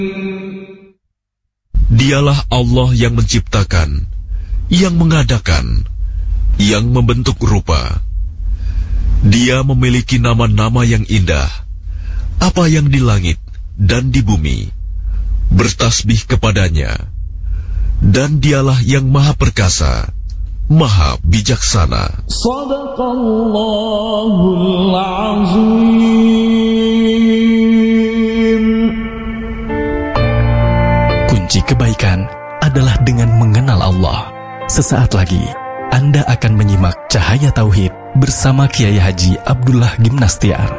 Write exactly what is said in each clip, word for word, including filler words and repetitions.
Dialah Allah yang menciptakan, yang mengadakan, yang membentuk rupa. Dia memiliki nama-nama yang indah. Apa yang di langit dan di bumi bertasbih kepadanya. Dan dialah yang maha perkasa, maha bijaksana. Shadaqallahul azim. Kunci kebaikan adalah dengan mengenal Allah. Sesaat lagi Anda akan menyimak Cahaya Tauhid bersama Kiai Haji Abdullah Gimnastiar.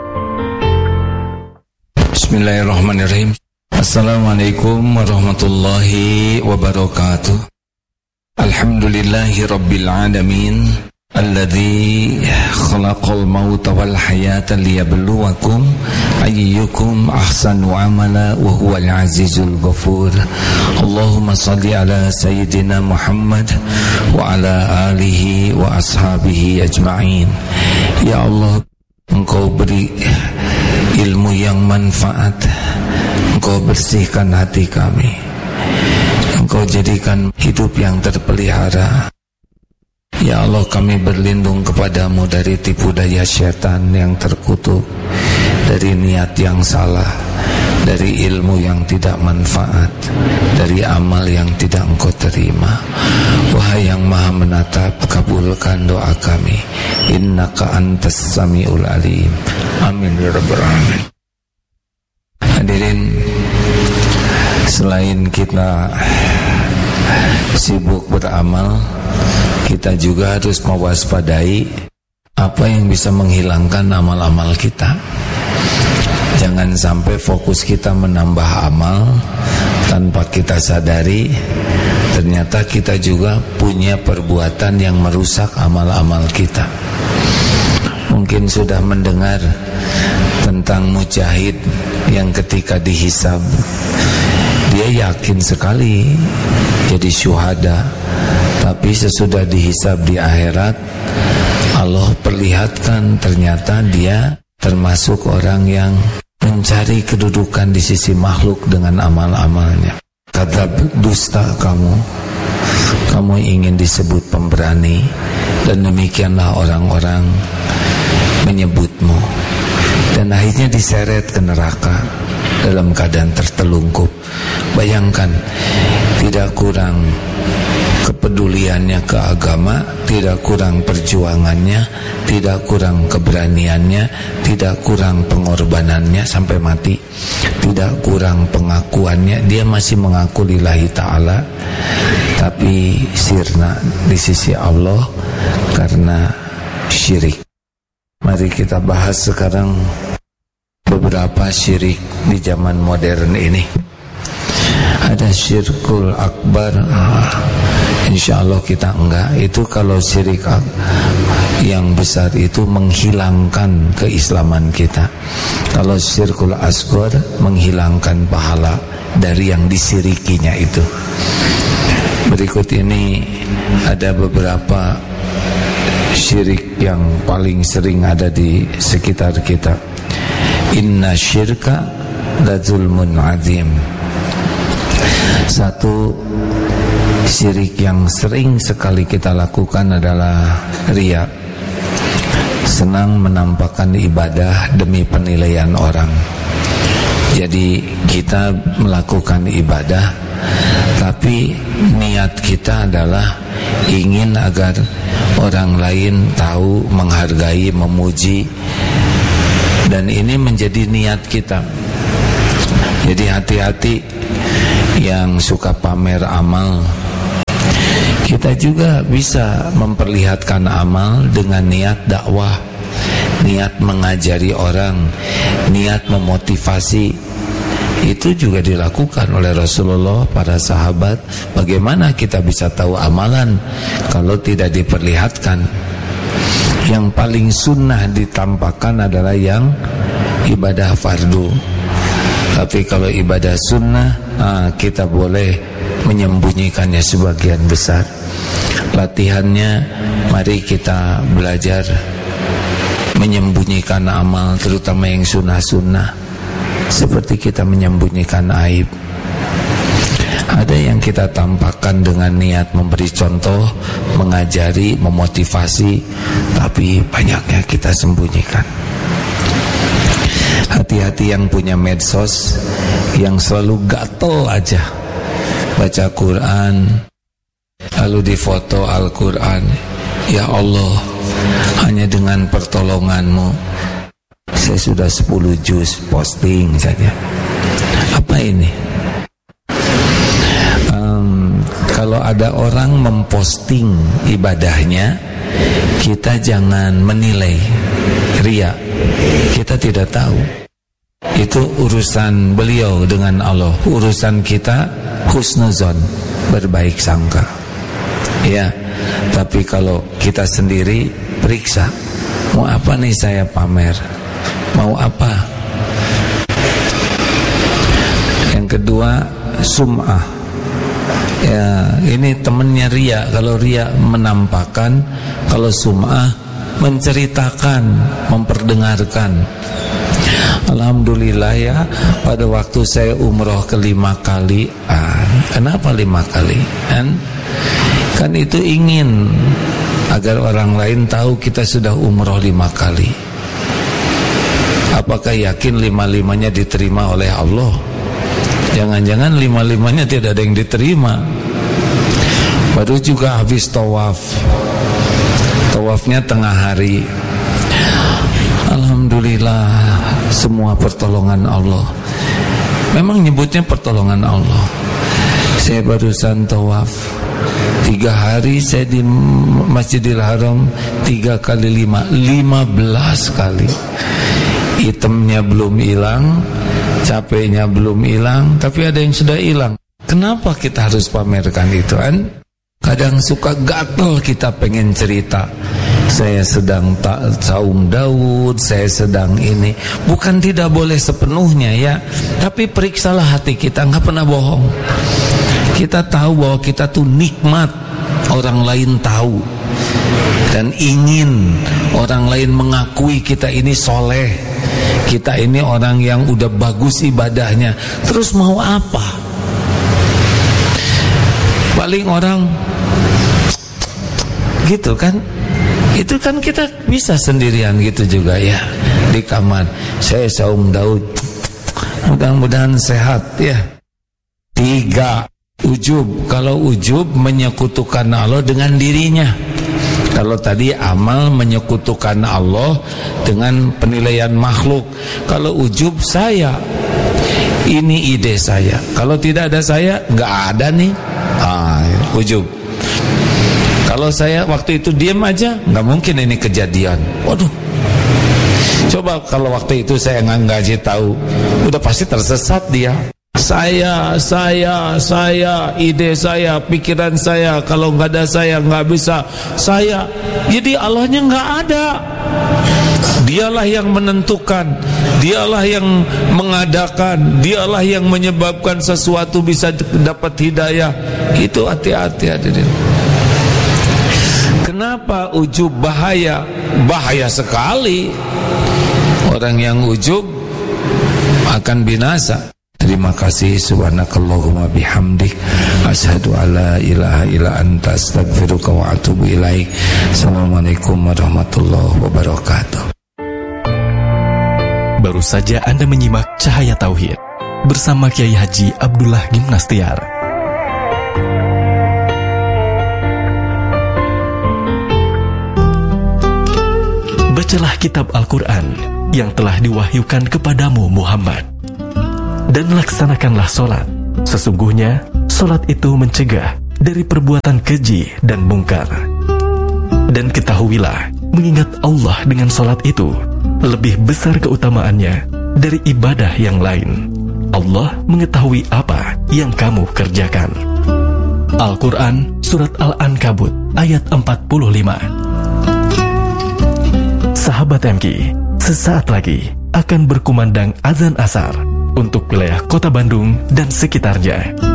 Bismillahirrahmanirrahim. Assalamualaikum warahmatullahi wabarakatuh. Alhamdulillahi rabbil alamin, alladzi khalaqal mauta wal hayata liyabluwakum ayyukum ahsanu amala wa huwal azizul ghafur. Allahumma salli ala sayyidina Muhammad wa ala alihi wa ashabihi ajma'in. Ya Allah, Engkau beri ilmu yang manfaat, Engkau bersihkan hati kami, Engkau jadikan hidup yang terpelihara. Ya Allah, kami berlindung kepadamu dari tipu daya syaitan yang terkutuk, dari niat yang salah, dari ilmu yang tidak manfaat, dari amal yang tidak Engkau terima. Wahai yang maha menatap, kabulkan doa kami. Innaka antas samiul alim. Amin ya rabbal alamin. Hadirin, selain kita sibuk beramal, kita juga harus mewaspadai apa yang bisa menghilangkan amal-amal kita. Jangan sampai fokus kita menambah amal tanpa kita sadari ternyata kita juga punya perbuatan yang merusak amal-amal kita. Mungkin sudah mendengar tentang mujahid yang ketika dihisab dia yakin sekali jadi syuhada, tapi sesudah dihisab di akhirat Allah perlihatkan ternyata dia termasuk orang yang mencari kedudukan di sisi makhluk dengan amal-amalnya. Kata dusta kamu, kamu ingin disebut pemberani, dan demikianlah orang-orang menyebutmu, dan akhirnya diseret ke neraka dalam keadaan tertelungkup. Bayangkan, tidak kurang kepeduliannya ke agama, tidak kurang perjuangannya, tidak kurang keberaniannya, tidak kurang pengorbanannya sampai mati, tidak kurang pengakuannya. Dia masih mengaku lillahi ta'ala, tapi sirna di sisi Allah karena syirik. Mari kita bahas sekarang beberapa syirik di zaman modern ini. Ada syirkul akbar, ah, insya Allah kita enggak. Itu kalau syirik yang besar itu menghilangkan keislaman kita. Kalau syirkul asghar menghilangkan pahala dari yang disirikinya itu. Berikut ini ada beberapa syirik yang paling sering ada di sekitar kita. Inna syirka la zulmun azim. Satu syirik yang sering sekali kita lakukan adalah riya. Senang menampakkan ibadah demi penilaian orang. Jadi kita melakukan ibadah, tapi niat kita adalah ingin agar orang lain tahu, menghargai, memuji, dan ini menjadi niat kita. Jadi hati-hati yang suka pamer amal. Kita juga bisa memperlihatkan amal dengan niat dakwah, niat mengajari orang, niat memotivasi. Itu juga dilakukan oleh Rasulullah, para sahabat. Bagaimana kita bisa tahu amalan kalau tidak diperlihatkan? Yang paling sunnah ditampakkan adalah yang ibadah fardu. Tapi kalau ibadah sunnah, ah, kita boleh menyembunyikannya sebagian besar. Latihannya, mari kita belajar menyembunyikan amal, terutama yang sunnah-sunnah. Seperti kita menyembunyikan aib. Ada yang kita tampakkan dengan niat memberi contoh, mengajari, memotivasi, tapi banyaknya kita sembunyikan. Hati-hati yang punya medsos, yang selalu gatel aja baca Quran, lalu difoto Al-Quran. Ya Allah, hanya dengan pertolonganmu saya sudah sepuluh juz posting saja. Apa ini? Um, kalau ada orang memposting ibadahnya, kita jangan menilai ria. Kita tidak tahu. Itu urusan beliau dengan Allah. Urusan kita husnuzon, berbaik sangka. Ya, tapi kalau kita sendiri periksa, mau apa nih saya pamer? Mau apa? Yang kedua, sum'ah. Ya, ini temennya ria. Kalau ria menampakkan, kalau sum'ah menceritakan, memperdengarkan. Alhamdulillah ya, pada waktu saya umroh kelima kali. Ah, kenapa lima kali? Kan? Kan itu ingin agar orang lain tahu kita sudah umroh lima kali. Apakah yakin lima-limanya diterima oleh Allah? Jangan-jangan lima-limanya tidak ada yang diterima. Baru juga habis tawaf. Tawafnya tengah hari. Alhamdulillah, semua pertolongan Allah. Memang nyebutnya pertolongan Allah. Saya barusan tawaf tiga hari, saya di Masjidil Haram tiga kali lima, lima belas kali. Hitamnya belum hilang, capeknya belum hilang, tapi ada yang sudah hilang. Kenapa kita harus pamerkan itu kan? Kadang suka gatel kita pengen cerita. Saya sedang tak saum Daud, saya sedang ini. Bukan tidak boleh sepenuhnya ya, tapi periksalah hati kita, nggak pernah bohong. Kita tahu bahwa kita tuh nikmat, orang lain tahu, dan ingin orang lain mengakui kita ini soleh, kita ini orang yang udah bagus ibadahnya. Terus mau apa? Paling orang gitu kan. Itu kan kita bisa sendirian gitu juga ya, di kamar. Saya saum Daud, mudah-mudahan sehat ya. Tiga, ujub. Kalau ujub menyekutukan Allah dengan dirinya. Kalau tadi amal menyekutukan Allah dengan penilaian makhluk. Kalau ujub, saya, ini ide saya. Kalau tidak ada saya, nggak ada nih. Ah, ujub. Kalau saya waktu itu diam aja, nggak mungkin ini kejadian. Waduh. Coba kalau waktu itu saya nggak ngaji tahu, udah pasti tersesat dia. Saya, saya, saya, ide saya, pikiran saya. Kalau nggak ada saya, nggak bisa. Saya, jadi Allahnya nggak ada. Dialah yang menentukan, dialah yang mengadakan, dialah yang menyebabkan sesuatu bisa dapat hidayah. Itu hati-hati hadirin. Kenapa ujub bahaya? Bahaya sekali. Orang yang ujub akan binasa. Terima kasih. Subhanakallahumma bihamdik, asyhadu alla ilaha illa anta, astaghfiruka wa atubu ilaik. Assalamualaikum warahmatullahi wabarakatuh. Baru saja Anda menyimak Cahaya Tauhid bersama Kiai Haji Abdullah Gimnastiar. Bacalah kitab Al-Quran yang telah diwahyukan kepadamu Muhammad, dan laksanakanlah solat. Sesungguhnya solat itu mencegah dari perbuatan keji dan mungkar. Dan ketahuilah, mengingat Allah dengan solat itu lebih besar keutamaannya dari ibadah yang lain. Allah mengetahui apa yang kamu kerjakan. Al-Quran Surat Al-Ankabut ayat empat puluh lima. Sahabat M K, sesaat lagi akan berkumandang azan asar untuk wilayah Kota Bandung dan sekitarnya.